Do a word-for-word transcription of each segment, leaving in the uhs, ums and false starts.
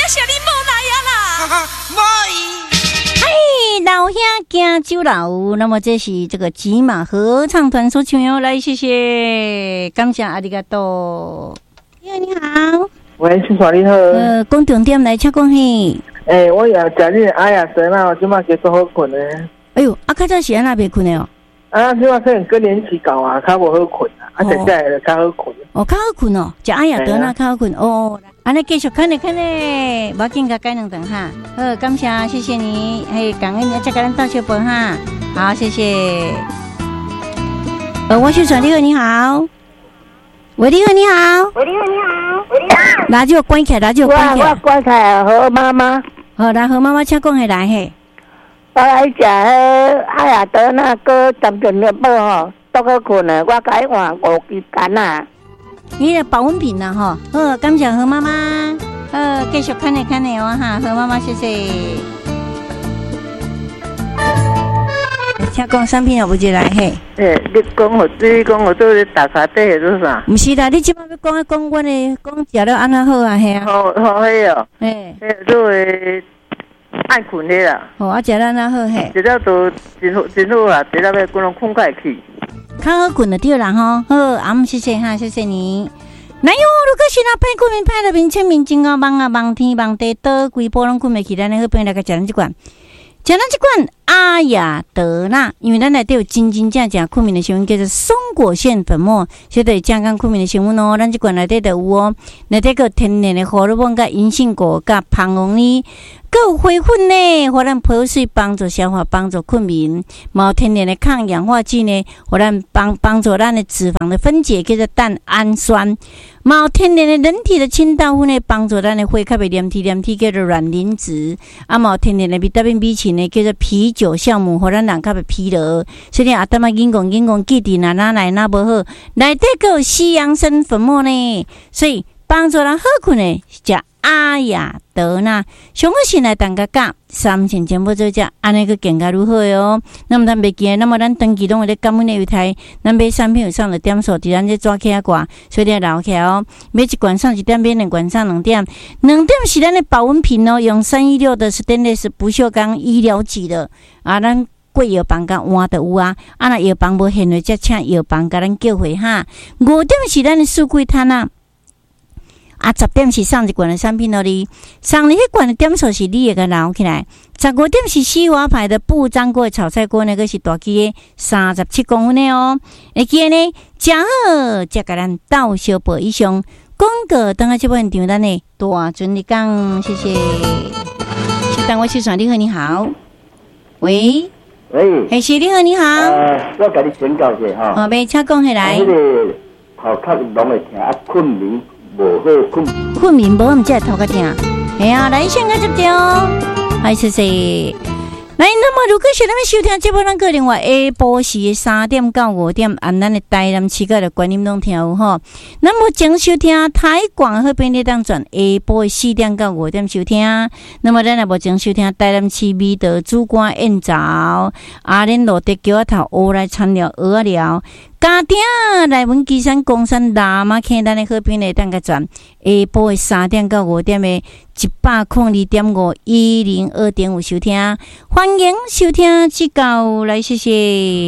惜你无来啊啦！ 无伊。 嘿，老兄敬酒楼，那么这是这个吉马合唱团所唱的，来谢谢，感谢阿里嘎多。你好，你好， 喂，清爽你好。 呃，讲重点来，请讲嘿。 诶、欸，我也讲你阿雅神啊，我即马结束好困咧。 哎呦，啊，较早是安那袂困的哦。 啊，即马可能更年期搞啊，较无好困啊，啊，现在较好困。 哦，较好困哦，食阿雅德那较好困哦。安尼继续看咧看咧，无要紧，甲改两顿哈。好，感谢，谢谢你，嘿，感恩你，再甲咱道小饭哈。好，谢谢。呃，我是传你好，你好。喂，你好，你好。 喂，你好，你好。喂，你好。 垃圾关起来，垃圾关起来。 我关起来，和妈妈。 好，来和妈妈请讲下来嘿。 我来食迄阿雅德那个十斤面包吼，都去困了，我改换五支干啊。 你的保温瓶呐吼，好，感谢何妈妈，好，继续看咧看咧哦哈，何妈妈谢谢。请讲产品也不进来嘿。 诶，你讲我对讲我做咧打卡底是做啥？ 唔是啦，你即摆要讲讲我咧，讲食了安那好啊嘿啊。 好好迄哦， 诶， 迄做诶爱困咧啦。 好啊，食了安那好嘿。 食了都真好真好啦，食了要滚拢困快去。 较好困就对啦吼，好，阿姆谢谢哈，谢谢你。那哟，如果是那歹困眠歹了面清面镜啊，梦啊梦天梦地倒规波拢困袂起，咱的好朋友来个食咱即款，食咱即款阿雅德纳，因为咱内底有真真正正困眠的成分，叫做松果腺粉末，所以就健康困眠的成分哦。咱即款内底就有哦，内底个天然的荷尔蒙、甲银杏果、甲胖红呢。够灰粉呢，互咱泡水帮助消化，帮助困眠。毛天然的抗氧化剂呢，互咱帮帮助咱的脂肪的分解，叫做蛋氨酸。毛天然的人体的清道夫呢，帮助咱的血较袂黏体黏体，叫做卵磷脂。啊，毛天然的 维他命 B 群呢，叫做啤酒酵母，互咱人较袂疲劳。所以啊，当嘛硬讲硬讲，记伫哪哪来哪无好，内底个有西洋参粉末呢，所以帮助咱好困的食阿雅德纳，上好先来当个价三千全部做只，安尼个更加如何哟？那么咱袂记，那么咱长期拢会咧感恩的油台，咱买产品有上的点数，伫咱这抓起啊挂，所以你留起哦。买一罐上一点，买两罐上两点，两点是咱的保温瓶哦，用三一六的 stainless 不锈钢医疗级的啊，咱。贵药房甲换的有啊，啊那药房无现的，则请药房甲咱叫回哈。五点是咱的四季摊啊。啊，十点是上一罐的产品咯哩，上了迄罐的点数是你会个留起来。十五点是西华牌的不粘锅的炒菜锅，那个是大机的三十七公分的哦。会记呢，食好，则甲咱倒小报以上。广告等下这部现场咱呢，大准你讲，谢谢。是当我是传你好，你好，喂， 喂， 嘿，是你好，你好。 呃，我甲你请教一下哈。 哦，袂请讲起来。 迄个头壳拢会疼，啊，困眠。无好困， 困眠无，毋才会头壳疼。哎呀，来先个接着哦，还是是。来，那么如果是咱们收听节目，咱个另外下晡时三点到五点，按咱的台南市个的观音拢听有吼。那么将收听台广好便利当转下晡四点到五点收听。那么咱也无将收听台南市美德主管宴枣、阿莲路的桥头乌来参料鹅啊料。家庭来文基山、公山、喇嘛坑，咱的好朋友当个转下晡的三点到五点的一百空二点五一零二点五收听，欢迎收听指教来，谢谢。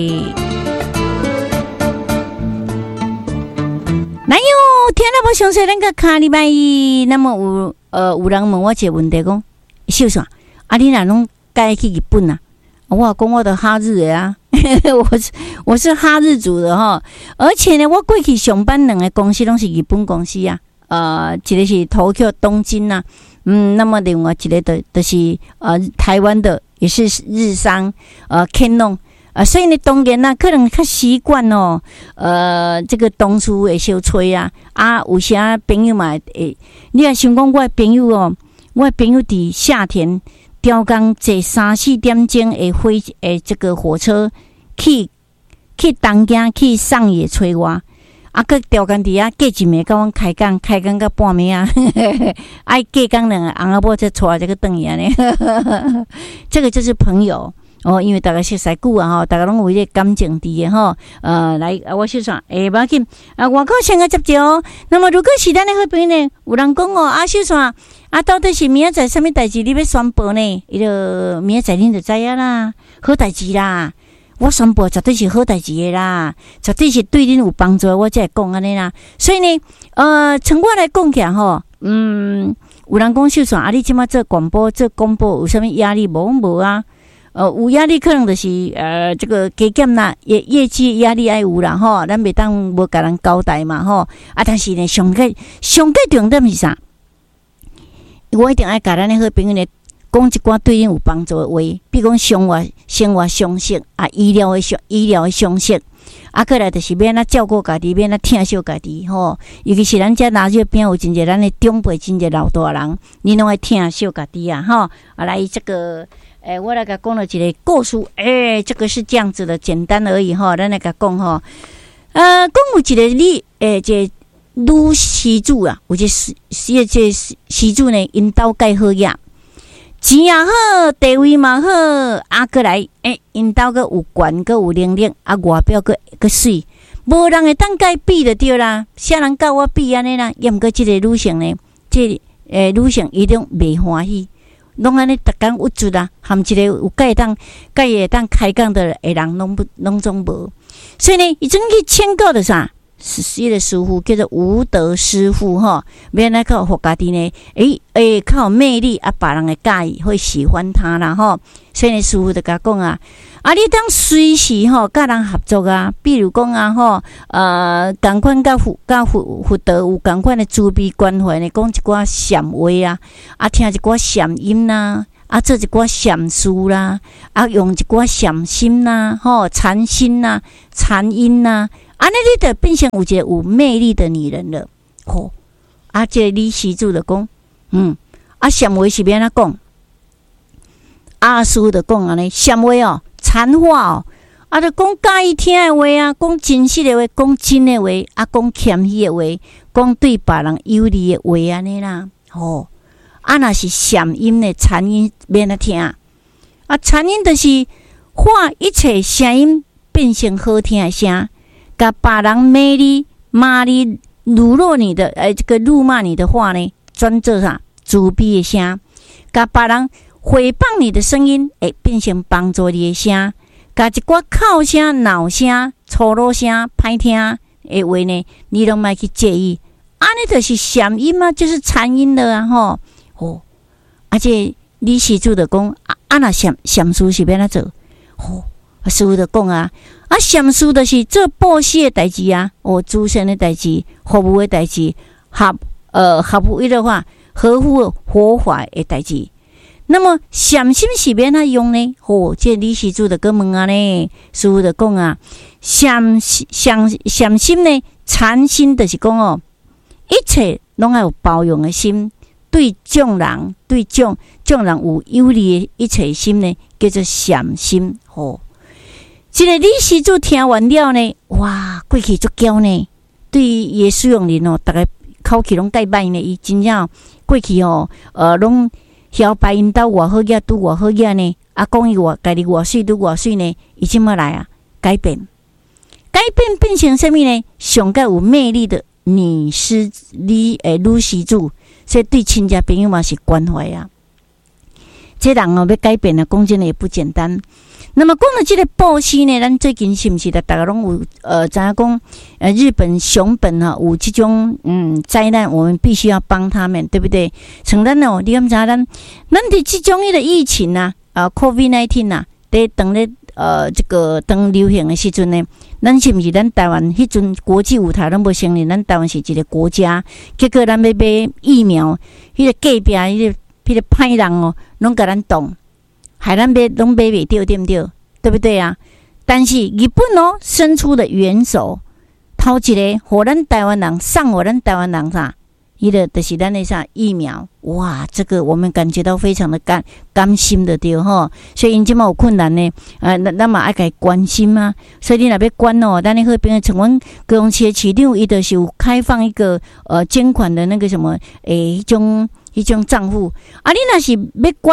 来哟，听了无详细，咱个卡礼拜一，那么有呃有人问我一个问题，讲秀爽，啊你哪拢该去日本啊？我讲我的哈日的啊。我是我是哈日族的哈，而且呢，我过去上班两个公司拢是日本公司啊，呃，一个是東京东京呐、啊，嗯，那么另外一个的就是呃台湾的，也是日商呃 Canon 呃，所以呢，当然啦，可能较习惯哦，呃，这个东西会小吹啊，啊，有些朋友嘛，诶，你若想讲我的朋友哦，我的朋友伫夏天调工坐三四点钟的火诶，这个火车。去去东京去上野催我，啊，佮调工伫遐过一暝，甲阮开工，开工到半暝啊，爱过工两个翁仔某才带这个转去呢。这个就是朋友哦，因为大家熟悉久啊吼，大家拢有迄个感情伫诶吼。呃，来，我说啥？诶，无要紧啊，外口先个接接哦。那么如果是咱诶好朋友呢，有人讲哦，啊，秀啥？啊，到底是明仔载啥物代志？你要宣布呢？伊就明仔载恁就知影啦，好代志啦。我宣布绝对是好代志诶啦，绝对是对恁有帮助，我才会讲安尼啦。所以呢，呃，从我来讲起来吼，嗯，有人讲秀啥？啊，你即马做广播、做广播有啥物压力无？无啊。呃，有压力可能就是呃，这个加减啦，业业绩压力爱有啦吼，咱袂当无甲人交代嘛吼。啊，但是呢，上个上个重点是啥？我一定爱甲咱的好朋友呢，讲一寡对恁有帮助的话，比如讲生活生活常识啊，医疗的常医疗的常识，啊，过来就是免啊照顾家己，免啊疼惜家己吼。尤其是咱遮拿这边有真侪咱的长辈，真侪老大人，你拢爱疼惜家己啊吼。啊，来这个。诶、欸，我来甲讲了一个故事，诶、欸，这个是这样子的，简单而已哈。咱来甲讲哈，呃，讲有一个你，诶、欸，这女施主啊，有一个施施这施主呢，因兜介好呀，钱也好，地位嘛好，啊，过来，诶、欸，因兜个有权，个有能力，啊，外表个个水，无人会当甲比就对啦。啥人甲我比安尼啦？也毋过即个女性呢，即诶、欸、女性伊种袂欢喜。拢安尼逐工有助啊，含一个有甲会当、甲会当开讲的诶人，拢不拢总无。所以呢，伊总去请教的啥？是一个师傅叫做吴德师傅吼，免来靠互家己呢，诶、欸、诶，靠魅力啊，别人会介意，会喜欢他啦吼。所以呢，师傅就甲讲啊，啊，你当随时吼，甲人合作啊，比如讲啊吼，呃，共款甲佛甲佛佛道有共款的慈悲关怀呢，讲一寡禅话啊，啊，听一寡禅音啦，啊，做一寡禅事啦，啊，用一寡禅心啦，吼，禅心啦，禅音啦。啊，那你就变成有一个有魅力的女人了，吼、哦！啊，这个李施主就讲，嗯，啊，禅话是要安怎讲？阿叔就讲安尼，禅话哦，禅话哦，啊，就讲介意听的话啊，讲真实的话，讲真的话，啊，讲谦虚的话，讲对别人有利的话安尼啦，吼、哦！啊，若是禅音的禅音，免得听。啊，禅音就是化一切声音变成好听的声。甲别人骂你、骂你、辱落你的，呃，这个辱骂你的话呢，转做啥慈悲的声；甲别人诽谤你的声音，会变成帮助你的声；甲一寡哭声、闹声、粗鲁声、歹听的话呢，你拢莫去介意。安尼就是禅音嘛，就是禅音了啊！吼哦，而且李施主就讲，啊，啊那禅禅师是要安怎做？吼、哦，师傅就讲啊。啊，禅师就是做布施的代志啊，哦，诸神的代志、服务的代志、合呃合乎的话，合乎佛法的代志。那么禅心是要安怎用呢？哦，这李施主就跟问啊呢，师傅就讲啊，禅禅禅心呢，禅心就是讲哦，一切拢要有包容的心，对众人对众众人有有利的一切心呢，叫做禅心哦。这个李施主听完了呢，哇，过去足骄呢，对伊的使用人哦，大家口气拢介歹呢，伊真正过去哦，呃，拢晓摆因兜偌好嘢，拄偌好嘢呢，啊，讲伊偌家己偌水拄偌水呢，伊即么来啊？改变，改变变成什么呢？上个有魅力的女施李诶女施主，所以对亲家朋友嘛是关怀啊。这人哦要改变啊，讲真的也不简单。那么讲到这个布施呢，咱最近是不是的大家拢有呃，知影讲呃，日本熊本哈、啊、有这种嗯灾难，我们必须要帮他们，对不对？像咱哦，你敢知咱咱的这种的疫情啊，啊 ，COVID 十九 啊，在当咧呃这个当流行的时阵呢，咱是不是咱台湾迄阵国际舞台拢无承认，咱台湾是一个国家，结果咱要买疫苗，迄、那个隔壁迄、那个迄、那个歹人哦，拢甲咱动。海南买拢买袂到，对不对？对不对啊？但是日本哦，伸出的援手，头一个，互咱台湾人送互咱台湾人啥？伊个就是咱的啥疫苗，哇！这个我们感觉到非常的甘甘心的对吼，所以因即嘛有困难呢，呃，咱咱嘛爱甲伊关心啊。所以你若要关哦，咱你好边像阮高雄市的市长，伊就是有开放一个呃捐款的那个什么诶，迄种迄种账户啊。你若是要关呢？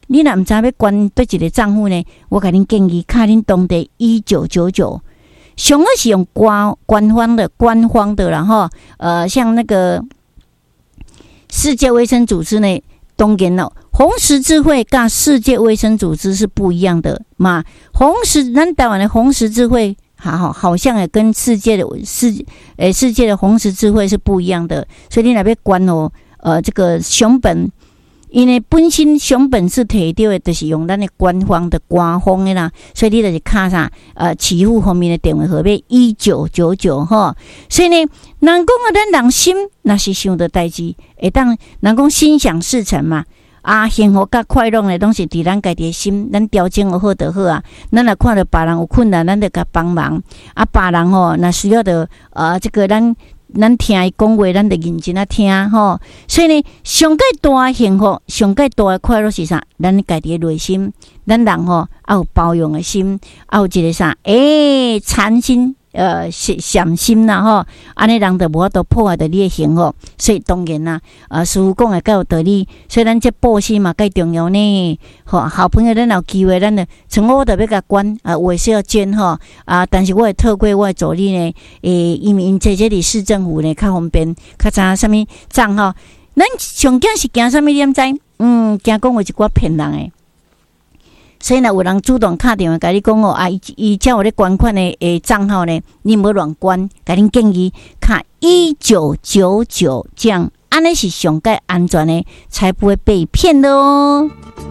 你若毋知要关对一个账户呢，我甲恁建议卡恁当地一九九九，上好是用官官方的官方的啦吼，呃，像那个世界卫生组织呢，当然了，红十字会跟世界卫生组织是不一样的嘛。红十咱台湾的红十字会，好好好像也跟世界的世诶世界的红十字会是不一样的，所以你若要关哦，呃，这个熊本。因为本身熊本是摕到的，就是用咱的官方的官方的啦，所以你就是卡啥呃起付方面的电话号码一九九九吼。所以呢，人讲啊，咱人心那是想到代志，会当人讲心想事成嘛。啊，幸福甲快乐的东西伫咱家己的心，咱调整好好就好啊。咱若看到别人有困难，咱就甲帮忙。啊，别人吼，那需要的呃，这个咱。咱听伊讲话，咱就认真啊听吼。所以呢，上界大幸福，上界大的快乐是啥？咱家己的内心，咱人吼要有包容的心，要有一个啥？诶、欸，禅心，呃，善心啦吼。安尼人就无法度破坏着你的幸福。所以当然啦，呃，师父讲的较有道理。所以咱这布施嘛，介重要呢。吼，好朋友，咱有机会，咱就从我特别甲管啊，我也是要捐吼啊，但是我会透过我的助理呢，诶，因为因在这里市政府呢较方便，较知影啥物账吼。咱上惊是惊啥物？你毋知？嗯，惊讲有一寡骗人诶。所以呢，有人主动打电话甲你讲哦，啊，伊伊叫我咧捐款的诶账号呢，你唔好乱捐，甲恁建议卡一九九九，这样安尼是上界安全的，才不会被骗的哦。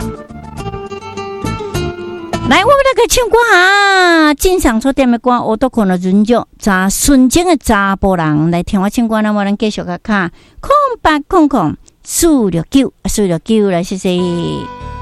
来，我们来个唱歌哈，正常出点的歌，我都可能尊重查纯正的查甫人来听我唱歌，那么咱继续个卡空八空空四六九四六九来，谢谢。